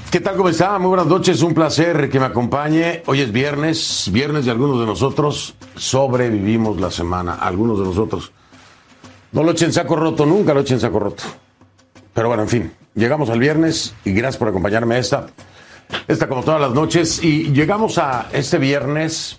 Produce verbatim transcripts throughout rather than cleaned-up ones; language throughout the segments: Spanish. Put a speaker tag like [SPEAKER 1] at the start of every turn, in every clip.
[SPEAKER 1] ¿Qué tal? ¿Cómo está? Muy buenas noches, un placer que me acompañe. Hoy es viernes, viernes de algunos de nosotros sobrevivimos la semana, algunos de nosotros. No lo echen saco roto, nunca lo echen saco roto. Pero bueno, en fin, llegamos al viernes y gracias por acompañarme a esta, esta como todas las noches. Y llegamos a este viernes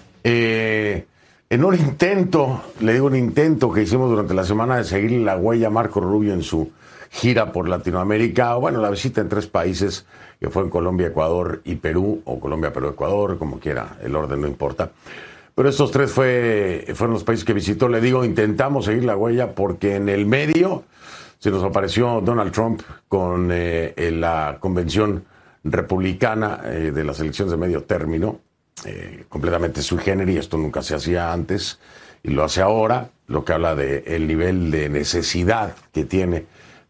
[SPEAKER 1] eh, en un intento, le digo un intento que hicimos durante la semana de seguir la huella a Marco Rubio en su gira por Latinoamérica, o bueno, la visita en tres países, que fue en Colombia, Ecuador y Perú, o Colombia, Perú, Ecuador, como quiera, el orden no importa. Pero estos tres fue, fueron los países que visitó. Le digo, intentamos seguir la huella porque en el medio se nos apareció Donald Trump con eh, la convención republicana eh, de las elecciones de medio término, eh, completamente sui generis, esto nunca se hacía antes y lo hace ahora, lo que habla del nivel de necesidad que tiene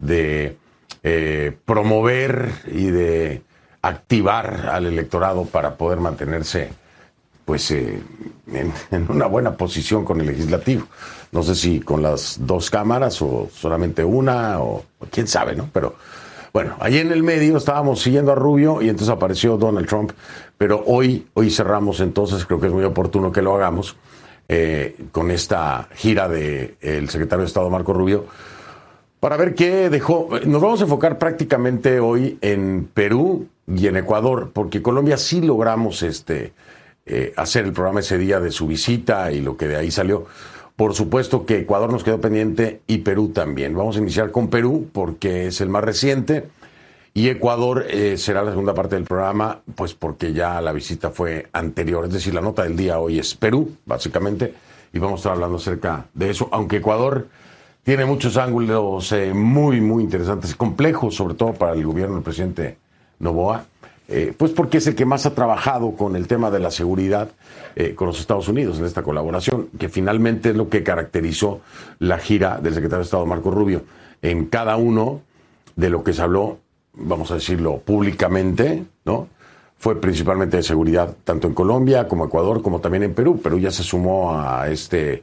[SPEAKER 1] de eh, promover y de activar al electorado para poder mantenerse pues eh, en, en una buena posición con el legislativo. No sé si con las dos cámaras o solamente una, o, o quién sabe, ¿no? Pero bueno, ahí en el medio estábamos siguiendo a Rubio y entonces apareció Donald Trump, pero hoy, hoy cerramos, entonces creo que es muy oportuno que lo hagamos eh, con esta gira del secretario de Estado Marco Rubio, para ver qué dejó. Nos vamos a enfocar prácticamente hoy en Perú y en Ecuador, porque Colombia sí logramos este, eh, hacer el programa ese día de su visita y lo que de ahí salió. Por supuesto que Ecuador nos quedó pendiente y Perú también. Vamos a iniciar con Perú porque es el más reciente y Ecuador eh, será la segunda parte del programa, pues porque ya la visita fue anterior. Es decir, la nota del día hoy es Perú, básicamente, y vamos a estar hablando acerca de eso, aunque Ecuador tiene muchos ángulos eh, muy, muy interesantes, complejos, sobre todo para el gobierno del presidente Noboa, eh, pues porque es el que más ha trabajado con el tema de la seguridad eh, con los Estados Unidos en esta colaboración, que finalmente es lo que caracterizó la gira del secretario de Estado Marco Rubio. En cada uno de lo que se habló, vamos a decirlo públicamente, ¿no?, fue principalmente de seguridad, tanto en Colombia como Ecuador, como también en Perú. Perú ya se sumó a este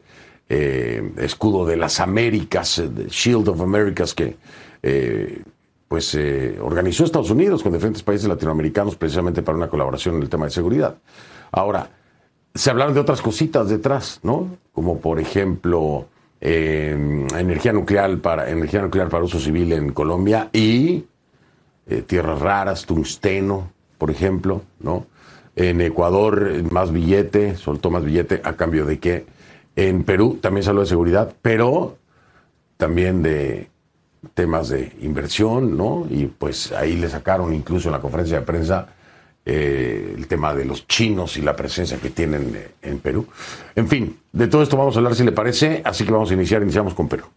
[SPEAKER 1] Eh, escudo de las Américas, eh, Shield of Americas, que eh, pues eh, organizó Estados Unidos con diferentes países latinoamericanos precisamente para una colaboración en el tema de seguridad. Ahora, se hablaron de otras cositas detrás, ¿no? Como por ejemplo eh, energía nuclear para energía nuclear para uso civil en Colombia y eh, tierras raras, tungsteno, por ejemplo, ¿no? En Ecuador más billete, soltó más billete a cambio de que en Perú también se habló de seguridad, pero también de temas de inversión, ¿no? Y pues ahí le sacaron incluso en la conferencia de prensa eh, el tema de los chinos y la presencia que tienen en Perú. En fin, de todo esto vamos a hablar si le parece, así que vamos a iniciar, iniciamos con Perú.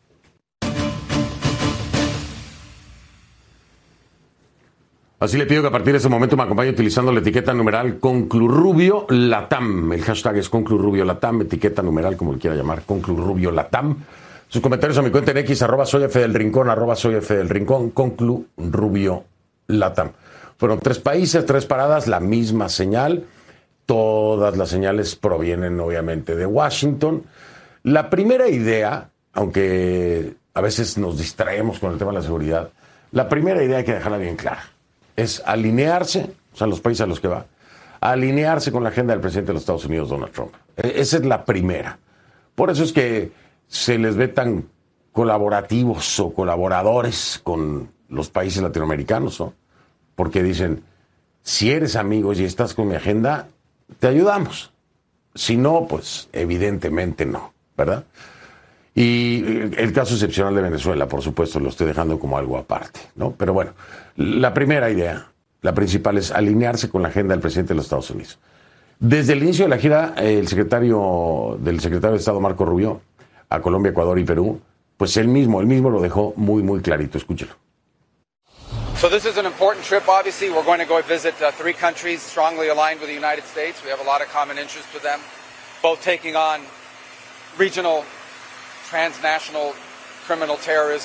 [SPEAKER 1] Así le pido que a partir de este momento me acompañe utilizando la etiqueta numeral Conclurrubio Latam. El hashtag es Conclurrubio Latam, etiqueta numeral, como le quiera llamar, Conclurrubio Latam. Sus comentarios a mi cuenta en X, arroba soy F del Rincón, arroba soy F del Rincón, Conclurrubio Latam. Fueron tres países, tres paradas, la misma señal. Todas las señales provienen obviamente de Washington. La primera idea, aunque a veces nos distraemos con el tema de la seguridad, la primera idea hay que dejarla bien clara. Es alinearse, o sea, los países a los que va, alinearse con la agenda del presidente de los Estados Unidos, Donald Trump. Esa es la primera. Por eso es que se les ve tan colaborativos o colaboradores con los países latinoamericanos, ¿no? Porque dicen, si eres amigo y estás con mi agenda, te ayudamos. Si no, pues evidentemente no, ¿verdad? Y el caso excepcional de Venezuela, por supuesto, lo estoy dejando como algo aparte, ¿no? Pero bueno, la primera idea, la principal, es alinearse con la agenda del presidente de los Estados Unidos. Desde el inicio de la gira, el secretario del secretario de Estado, Marco Rubio, a Colombia, Ecuador y Perú, pues él mismo, él mismo lo dejó muy, muy clarito. Escúchelo.
[SPEAKER 2] So this is an important trip, obviously. We're going to go visit uh, three countries strongly aligned with the United States. We have a lot of common interests with them, both taking on regional transnational criminal terrorism